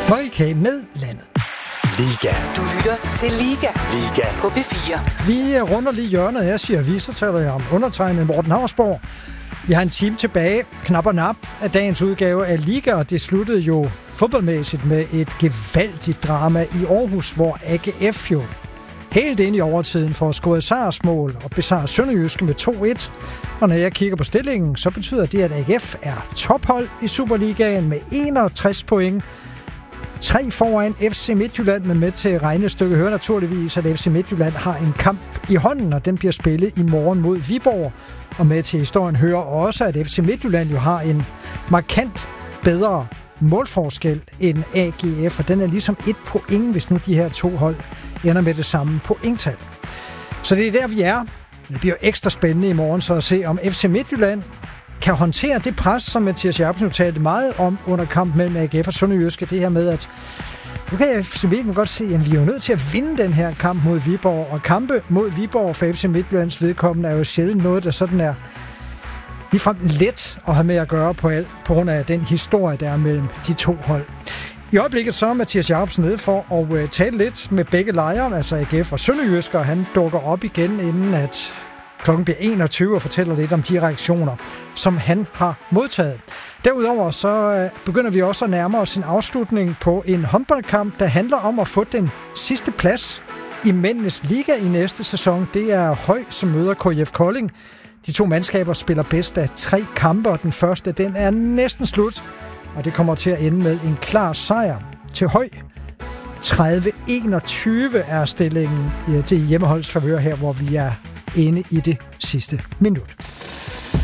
Møgkage med landet. Liga. Du lytter til Liga. Liga. På P4. Vi runder lige hjørnet. Jeg siger vi, så taler jeg om undertegnet Morten Hausborg. Vi har en time tilbage, knap og nap, af dagens udgave af Liga, og det sluttede jo fodboldmæssigt med et gevaldigt drama i Aarhus, hvor AGF jo helt ind i overtiden får scoret sejrsmål og besejrer Sønderjyske med 2-1. Og når jeg kigger på stillingen, så betyder det, at AGF er tophold i Superligaen med 61 point. 3 foran FC Midtjylland, men med til regnestykket hører naturligvis, at FC Midtjylland har en kamp i hånden, og den bliver spillet i morgen mod Viborg. Og med til historien hører også, at FC Midtjylland jo har en markant bedre målforskel end AGF, og den er ligesom 1 point, hvis nu de her to hold ender med det samme pointtal. Så det er der, vi er. Det bliver jo ekstra spændende i morgen så at se, om FC Midtjylland kan håndtere det pres, som Mathias Jacobsen talte meget om under kampen mellem AGF og Sønderjyske. Det her med, at nu kan FC Midtjylland godt se, at vi er jo nødt til at vinde den her kamp mod Viborg. Og kampe mod Viborg for FC Midtjyllands vedkommende er jo sjældent noget, der sådan er ligefrem let at have med at gøre på grund af den historie, der er mellem de to hold. I øjeblikket så er Mathias Jacobsen nede for at tale lidt med begge lejre, altså AGF og Sønderjyske, og han dukker op igen, inden at klokken bliver 21 og fortæller lidt om de reaktioner, som han har modtaget. Derudover så begynder vi også at nærme os en afslutning på en håndboldkamp, der handler om at få den sidste plads i mændenes liga i næste sæson. Det er Høj, som møder KIF Kolding. De to mandskaber spiller bedst af 3 kampe, og den første den er næsten slut, og det kommer til at ende med en klar sejr til Høj. 30-21 er stillingen til hjemmeholds favør her, hvor vi er inde i det sidste minut.